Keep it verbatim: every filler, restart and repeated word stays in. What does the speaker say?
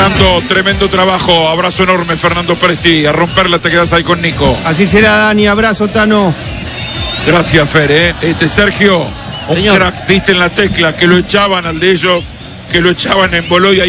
Fernando, tremendo trabajo. Abrazo enorme, Fernando Presti. A romperla te quedas ahí con Nico. Así será, Dani. Abrazo, Tano. Gracias, Fer. ¿eh? Este Sergio, un Señor. crack, diste en la tecla, que lo echaban al de ellos, que lo echaban en Boloya.